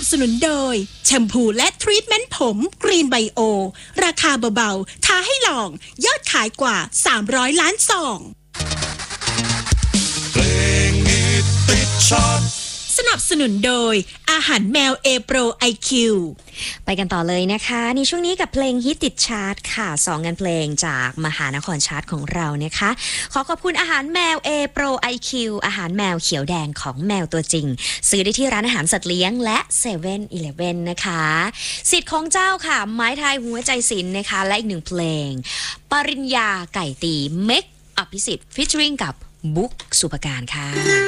สนุนโดยแชมพูและทรีทเมนต์ผมกรีนไบโอราคาเบาๆท้าให้ลองยอดขายกว่า300 ล้านซองเพลงฮิตติดชาร์ตสนับสนุนโดยอาหารแมว A Pro IQ ไปกันต่อเลยนะคะในช่วงนี้กับเพลงฮิตติดชาร์ตค่ะ2งานเพลงจากมหานครชาร์ตของเรานะคะขอขอบคุณอาหารแมว A Pro IQ อาหารแมวเขียวแดงของแมวตัวจริงซื้อได้ที่ร้านอาหารสัตว์เลี้ยงและ7-Eleven นะคะสิทธิ์ของเจ้าค่ะไม้ทายหัวใจศิลป์นะคะและอีก1เพลงปริญญาไก่ตีเม็กอภิสิทธิ์ฟีเจอริ่งกับบุ๊กสุภการค่ะ